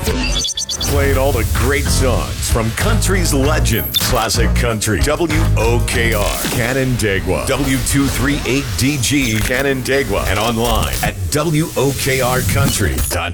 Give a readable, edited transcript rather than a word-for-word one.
Playing all the great songs from country's legends. Classic Country. WOKR. Canandaigua. W238DG Canandaigua. And online at WOKRCountry.com.